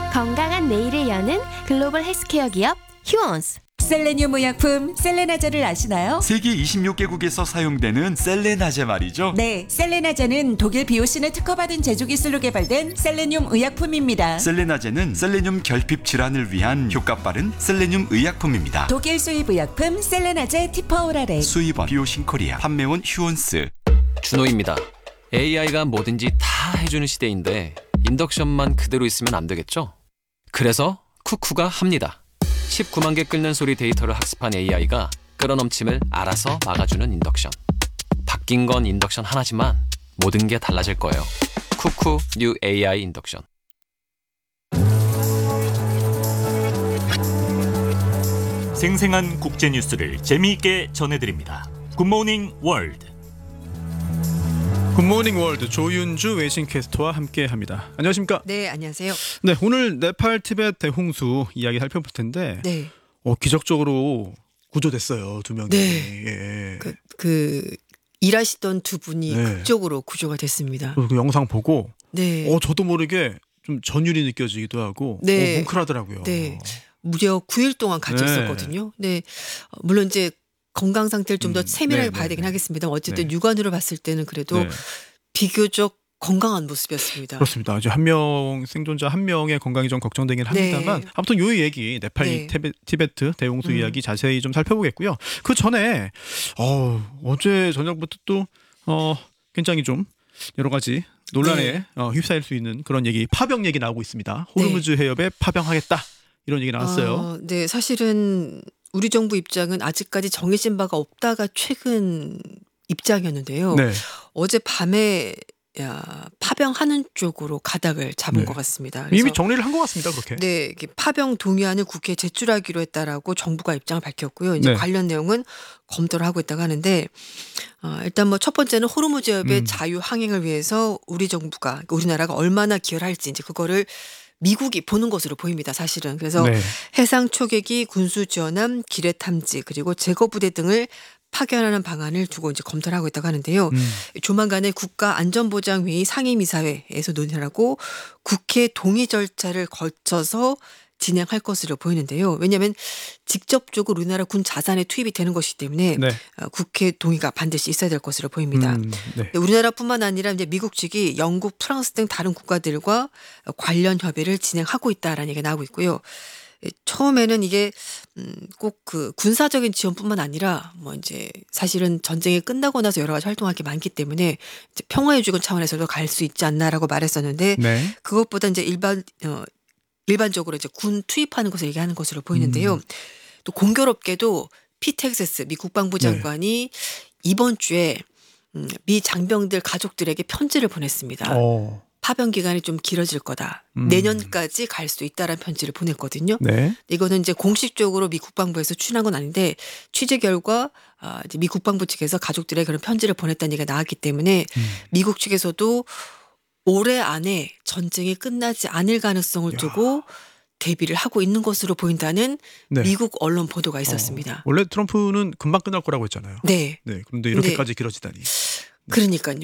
건강한 내일을 여는 글로벌 헬스케어 기업 휴원스. 셀레늄 의약품 셀레나제를 아시나요? 세계 26개국에서 사용되는 셀레나제 말이죠. 네, 셀레나제는 독일 BOC는 특허받은 제조 기술로 개발된 셀레늄 의약품입니다. 셀레나제는 셀레늄 결핍 질환을 위한 효과 빠른 셀레늄 의약품입니다. 독일 수입 의약품 셀레나제 티퍼오랄액. 수입원 비오신코리아, 판매원 휴원스. 준호입니다. AI가 뭐든지 다 해주는 시대인데 인덕션만 그대로 있으면 안 되겠죠? 그래서 쿠쿠가 합니다. 19만 개 끓는 소리 데이터를 학습한 AI가 끓어넘침을 알아서 막아주는 인덕션. 바뀐 건 인덕션 하나지만 모든 게 달라질 거예요. 쿠쿠 뉴 AI 인덕션. 생생한 국제 뉴스를 재미있게 전해드립니다. 굿모닝 월드. 굿모닝 월드 조윤주 외신캐스터와 함께합니다. 안녕하십니까? 네, 안녕하세요. 네, 오늘 네팔 티벳 대홍수 이야기 살펴볼 텐데, 네, 기적적으로 구조됐어요, 2명이. 네. 예. 일하시던 두 분이 네. 극적으로 구조가 됐습니다. 그 영상 보고, 네, 저도 모르게 좀 전율이 느껴지기도 하고, 네. 뭉클하더라고요. 네, 무려 9일 동안 같이 네. 있었거든요. 네, 물론 이제 건강 상태를 좀 더 세밀하게 네, 봐야 네, 되긴 네. 하겠습니다. 어쨌든 네. 육안으로 봤을 때는 그래도 네. 비교적 건강한 모습이었습니다. 그렇습니다. 이제 생존자 한 명의 건강이 좀 걱정되긴 네. 합니다만, 아무튼 요 얘기 네팔 네. 티베트 대홍수 이야기 자세히 좀 살펴보겠고요. 그 전에 어제 저녁부터 또 굉장히 좀 여러 가지 논란에 휩싸일 수 있는 그런 얘기, 파병 얘기 나오고 있습니다. 호르무즈 해협에 파병하겠다 이런 얘기 나왔어요. 네, 사실은 우리 정부 입장은 아직까지 정해진 바가 없다가 최근 입장이었는데요. 네. 어제 밤에 파병하는 쪽으로 가닥을 잡은 네. 것 같습니다. 이미 그래서 정리를 한 것 같습니다. 그렇게. 네, 이게 파병 동의안을 국회에 제출하기로 했다라고 정부가 입장을 밝혔고요. 이제 네. 관련 내용은 검토를 하고 있다고 하는데, 일단 뭐 첫 번째는 호르무즈 해협의 자유 항행을 위해서 우리나라가 얼마나 기여를 할지 이제 그거를 미국이 보는 것으로 보입니다. 사실은. 그래서 네. 해상 초계기, 군수 지원함, 기뢰 탐지 그리고 제거 부대 등을 파견하는 방안을 두고 이제 검토를 하고 있다고 하는데요. 조만간에 국가안전보장회의 상임이사회에서 논의를 하고 국회 동의 절차를 거쳐서 진행할 것으로 보이는데요. 왜냐하면 직접적으로 우리나라 군 자산에 투입이 되는 것이기 때문에 네. 국회 동의가 반드시 있어야 될 것으로 보입니다. 네. 우리나라뿐만 아니라 이제 미국 측이 영국, 프랑스 등 다른 국가들과 관련 협의를 진행하고 있다라는 얘기가 나오고 있고요. 처음에는 이게 꼭 그 군사적인 지원뿐만 아니라 뭐 이제 사실은 전쟁이 끝나고 나서 여러 가지 활동할 게 많기 때문에 이제 평화의 주권 차원에서도 갈 수 있지 않나라고 말했었는데 네. 그것보다 이제 일반적으로 이제 군 투입하는 것을 얘기하는 것으로 보이는데요. 또 공교롭게도 피트 헥세스 미 국방부 장관이 이번 주에 미 장병들 가족들에게 편지를 보냈습니다. 파병 기간이 좀 길어질 거다. 내년까지 갈 수 있다라는 편지를 보냈거든요. 네. 이거는 이제 공식적으로 미 국방부에서 추진한 건 아닌데 취재 결과 이제 미 국방부 측에서 가족들에게 그런 편지를 보냈다는 얘기가 나왔기 때문에 미국 측에서도 올해 안에 전쟁이 끝나지 않을 가능성을 두고 대비를 하고 있는 것으로 보인다는 네. 미국 언론 보도가 있었습니다. 원래 트럼프는 금방 끝날 거라고 했잖아요. 네. 네. 그런데 이렇게까지 길어지다니. 그러니까요.